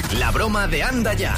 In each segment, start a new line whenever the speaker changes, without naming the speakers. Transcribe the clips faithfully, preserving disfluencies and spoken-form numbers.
La broma de Anda Ya.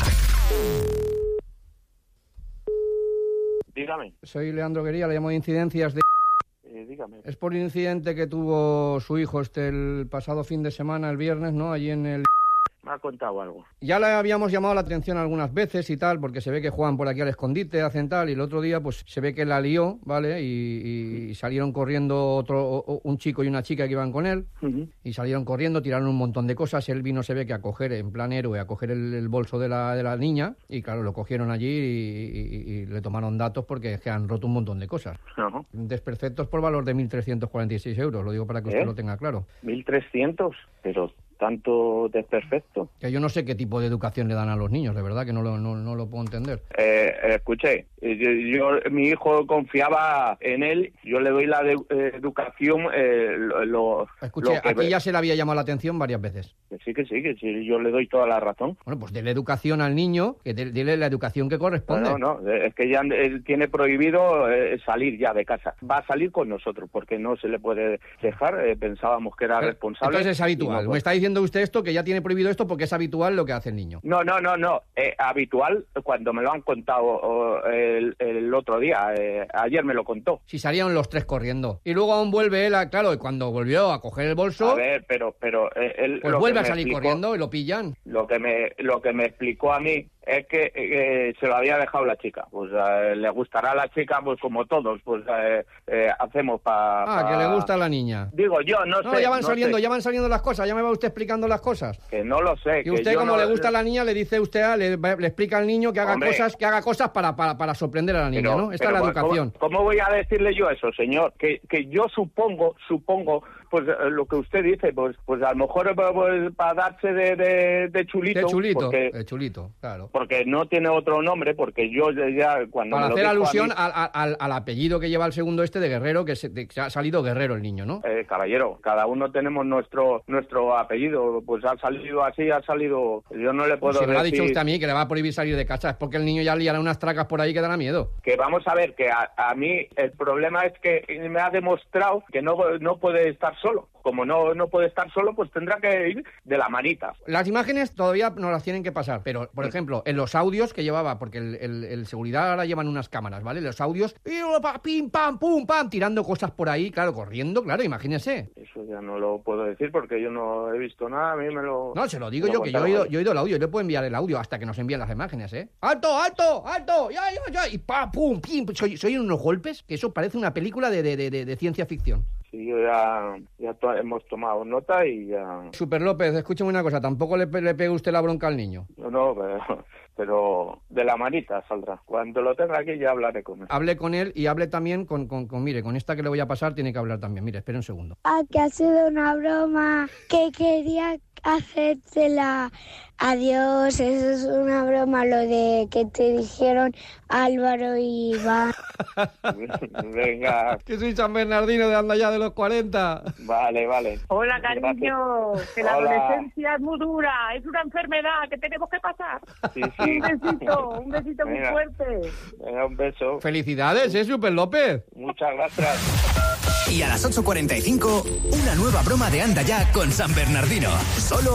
Dígame.
Soy Leandro Guería, le llamo de Incidencias de...
Eh, dígame.
Es por el incidente que tuvo su hijo este el pasado fin de semana, el viernes, ¿no? Allí en el...
Me ha contado algo.
Ya le habíamos llamado la atención algunas veces y tal, porque se ve que juegan por aquí al escondite, hacen tal, y el otro día pues se ve que la lió, ¿vale? Y, y salieron corriendo otro un chico y una chica que iban con él,
Uh-huh.
y salieron corriendo, tiraron un montón de cosas, él vino, se ve que a coger, en plan héroe, a coger el, el bolso de la, de la niña, y claro, lo cogieron allí y, y, y le tomaron datos porque es que han roto un montón de cosas.
Uh-huh.
Desperfectos por valor de mil trescientos cuarenta y seis euros, lo digo para que usted
¿Eh?
lo tenga claro.
mil trescientos, pero tanto desperfecto.
Que yo no sé qué tipo de educación le dan a los niños, de verdad que no lo, no, no lo puedo entender.
Eh, eh, escuché, eh, yo, yo, mi hijo confiaba en él, yo le doy la de, eh, educación, eh, lo, lo,
Escuche,
lo que
aquí
ve.
ya se le había llamado la atención varias veces.
Que sí, que sí, que sí, yo le doy toda la razón.
Bueno, pues dele educación al niño, que dé- dele la educación que corresponde.
No, no, no, es que ya él tiene prohibido eh, salir ya de casa. Va a salir con nosotros, porque no se le puede dejar, eh, pensábamos que era
Pero,
responsable.
entonces es habitual.
y no,
Me está diciendo usted esto, que ya tiene prohibido esto porque es habitual lo que hace el niño.
No, no, no, no. Eh, habitual, cuando me lo han contado oh, el, el otro día, eh, ayer me lo contó.
Si salieron los tres corriendo. Y luego aún vuelve él, a, claro, y cuando volvió a coger el bolso,
A ver, pero, pero eh, él
pues
lo que
vuelve a
me
salir
explicó-
corriendo y lo pillan.
Lo que me, lo que me explicó a mí es que eh, se lo había dejado la chica. Pues eh, le gustará a la chica, pues como todos, pues eh, eh, hacemos para.
Ah,
pa...
que le gusta a la niña.
Digo yo, no,
No,
sé.
ya van
no
saliendo,
sé.
ya van saliendo las cosas, ya me va usted explicando las cosas.
Que no lo sé.
Y
que
usted,
yo
como
no-
le gusta a la niña, le dice usted, a, le, le explica al niño que haga
Hombre.
cosas, que haga cosas para, para, para sorprender a la niña,
Pero-
¿no? Esta
pero,
es la
¿cómo-
educación.
¿Cómo voy a decirle yo eso, señor? Que, que yo supongo, supongo, pues eh, lo que usted dice, pues, pues a lo mejor pues, para darse de, de, de chulito.
De chulito,
Porque,
de chulito, claro.
porque no tiene otro nombre, porque yo ya cuando
Para
me lo
hacer
dijo a
alusión
mí-
al, al, al apellido que lleva el segundo este de Guerrero, que se, de- que ha salido Guerrero el niño, ¿no?
Eh, caballero, cada uno tenemos nuestro nuestro apellido, pues ha salido así, ha salido, yo no le puedo
Si me lo ha dicho
decir
usted a mí que le va a prohibir salir de casa, es porque el niño ya liará unas tracas por ahí que dará miedo.
que vamos a ver, que a, a mí el problema es que me ha demostrado que no, no puede estar solo. Como no, no puede estar solo, pues tendrá que ir de la manita.
Las imágenes todavía no las tienen que pasar, pero, por ejemplo, en los audios que llevaba, porque el, el, el seguridad ahora llevan unas cámaras, ¿vale? Los audios, pim, pam, pum, pam, tirando cosas por ahí, claro, corriendo, claro, imagínese.
Eso ya no lo puedo decir porque yo no he visto nada, a mí me lo...
No, se lo digo
me
yo, que yo he,
contaron
oído,
ellos.
yo he oído el audio, yo le puedo enviar el audio hasta que nos envíen las imágenes, ¿eh? ¡Alto, alto, alto! ¡Ya, ya, ya! Y pa, pum, pim, soy, soy unos golpes que eso parece una película de, de, de, de, de ciencia ficción.
Sí, yo ya, ya to- hemos tomado nota y ya...
Super López, escúcheme una cosa, tampoco le, pe- le pegue usted la bronca al niño.
No, no, pero, pero de la manita saldrá. Cuando lo tenga aquí ya hablaré con él.
Hable con él y hable también con, con, con, mire, con esta que le voy a pasar tiene que hablar también. Mire, espere un segundo.
Ah, que ha sido una broma, que quería hacértela. Adiós, eso es una broma, lo de que te dijeron Álvaro y Iván.
Venga,
Que soy San Bernardino de Anda Ya de los cuarenta.
vale, vale.
Hola, cariño, que la
Hola.
adolescencia es muy dura, es una enfermedad que tenemos que pasar.
Sí, sí.
Un besito, un besito muy
Venga.
fuerte.
Venga, un beso.
Felicidades, ¿eh, Super López?
Muchas gracias.
Y a las ocho cuarenta y cinco, una nueva broma de Anda Ya con San Bernardino. Solo